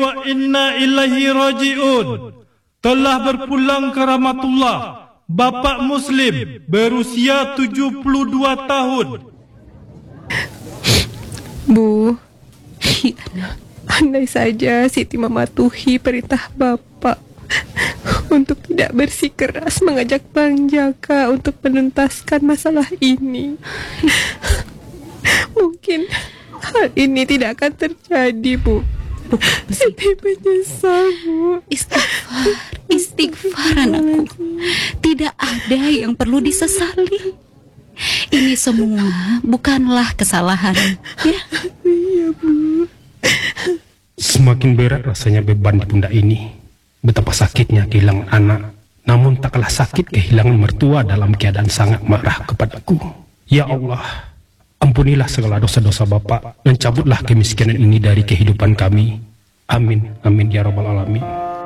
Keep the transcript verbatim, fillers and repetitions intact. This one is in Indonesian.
wa inna ilaihi raji'un. Telah berpulang ke rahmatullah Bapak Muslim berusia tujuh puluh dua tahun. Bu, andai saja Siti mematuhi perintah Bapak untuk tidak bersikeras mengajak Bang Jaka untuk menuntaskan masalah ini, mungkin hal ini tidak akan terjadi, Bu. Siti menyesal, Bu. Istighfar, istighfar anakku. Tidak ada yang perlu disesali. Ini semua bukanlah kesalahan, ya? Iya, Bu. Semakin berat rasanya beban di pundak ini. Betapa sakitnya kehilangan anak, namun tak kalah sakit kehilangan mertua dalam keadaan sangat marah kepadaku. Ya Allah, ampunilah segala dosa-dosa Bapak dan cabutlah kemiskinan ini dari kehidupan kami. Amin, amin ya rabbal alamin.